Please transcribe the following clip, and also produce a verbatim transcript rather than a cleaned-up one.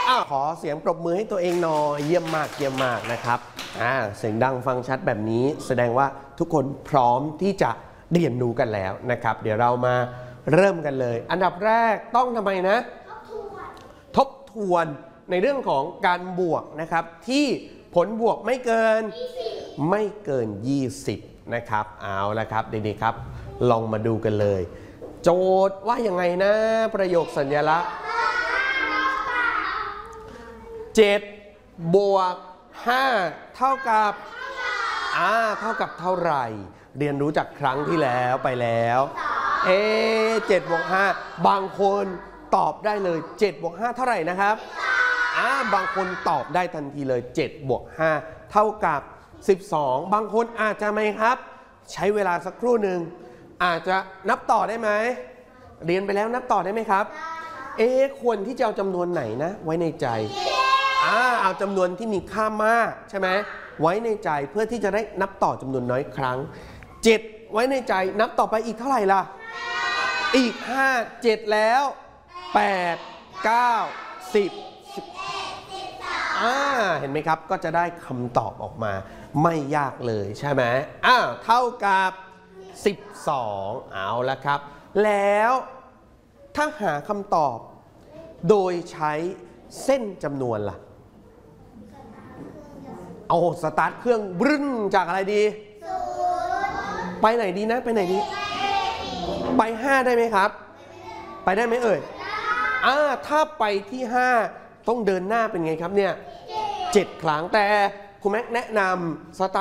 อ้าวขอเสียงปรบมือให้ตัวเองหน่อยเยี่ยมมากเยี่ยมมากนะครับอ่าเสียงดังฟังชัดแบบนี้แสดงว่าทุกคนพร้อมที่จะเรียนรู้กันแล้วนะครับเดี๋ยวเรามาเริ่มกันเลยอันดับแรกต้องทำไมนะทบทวนในเรื่องของการบวกนะครับที่ผลบวกไม่เกินไม่เกินยี่สิบนะครับเอาละครับเด็กๆครับลองมาดูกันเลยโจทย์ว่ายังไงนะประโยคสัญลักษณ์เจ็ดบวกห้าเท่ากับอ่าเท่ากับเท่าไหร่เรียนรู้จากครั้งที่แล้วไปแล้วเอเจ็ดบวกห้าบางคนตอบได้เลยเจ็ดบวกห้าเท่าไหร่นะครับอ่าบางคนตอบได้ทันทีเลยเจ็ดบวกห้าเท่ากับสิบสองบางคนอาจจะไม่ครับใช้เวลาสักครู่หนึ่งอาจจะนับต่อได้ไหมเรียนไปแล้วนับต่อได้ไหมครับเอ๊ะควรที่จะเอาจำนวนไหนนะไว้ในใจอ่าเอาจำนวนที่มีค่ามากใช่ไหมไว้ในใจเพื่อที่จะได้นับต่อจำนวนน้อยครั้งเจ็ดไว้ในใจนับต่อไปอีกเท่าไหร่ล่ะอีกห้า เจ็ดแล้วแปด เก้า สิบอ่าเห็นไหมครับก็จะได้คำตอบออกมาไม่ยากเลยใช่ไหมอ้าวเท่ากับสิบสองเอาละครับแล้วถ้าหาคำตอบโดยใช้เส้นจำนวนล่ะเอาสตาร์ทเครื่องบึ้นจากอะไรดีไปไหนดีนะไปไหนดีไปห้าได้ไหมครับไปได้ไหมเอ่ยอ่าถ้าไปที่ห้าต้องเดินหน้าเป็นไงครับเนี่ยเจ็ดครั้งแต่คุณแม็กแนะนำสตาร์ท